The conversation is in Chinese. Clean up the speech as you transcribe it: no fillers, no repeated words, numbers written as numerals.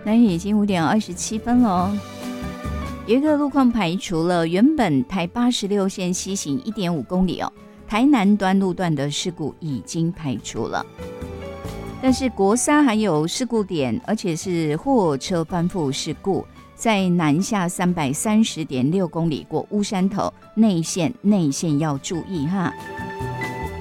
那已经5:27了。有一个路况排除了，原本台86线西行1.5公里台南端路段的事故已经排除了。但是国三还有事故点，而且是货车翻覆事故，在南下330.6公里过乌山头内线要注意哈。